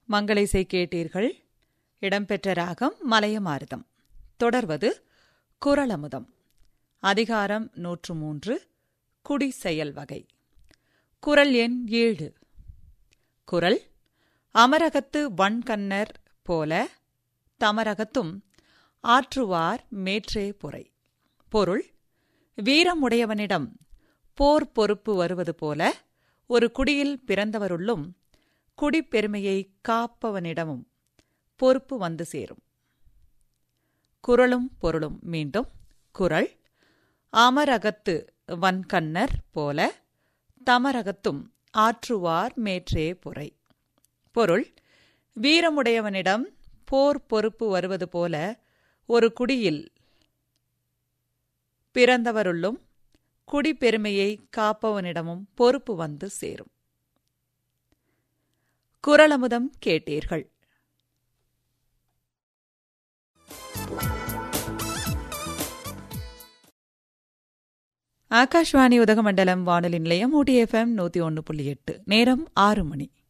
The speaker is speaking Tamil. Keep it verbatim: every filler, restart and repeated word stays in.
மங்களஇசை கேட்டீர்கள். இடம்பெற்ற ராகம் மலையமாருதம். தொடர்வது குறளமுதம். அதிகாரம் நூற்று மூன்று. குடி செயல் வகை. குறள் எண் ஏழு. குறள்: அமரகத்து வன்கண்ணர் போல தமரகத்தும் ஆற்றுவார் மேற்றே பொறை. பொருள்: வீரமுடையவனிடம் போர் பொறுப்பு வருவது போல ஒரு குடியில் பிறந்தவருள்ளும் குடிப்பெருமையை காப்பவனிடமும் பொறுப்பு வந்து சேரும். குறளும் பொருளும் மீண்டும். குறள்: அமரகத்து வன்கண்ணர் போல தமரகத்தும் ஆற்றுவார் மேற்றே பொறை. பொருள்: வீரமுடையவனிடம் போர் பொறுப்பு வருவது போல ஒரு குடியில் பிறந்தவருள்ளும் குடிப்பெருமையை காப்பவனிடமும் பொறுப்பு வந்து சேரும். குறளமுதம் கேட்டீர்கள். ஆகாஷ்வாணி உதகமண்டலம் வானொலி நிலையம் ஊட்டி எஃப்எம் நூற்றி ஒன்று புள்ளி எட்டு. நேரம் ஆறு மணி.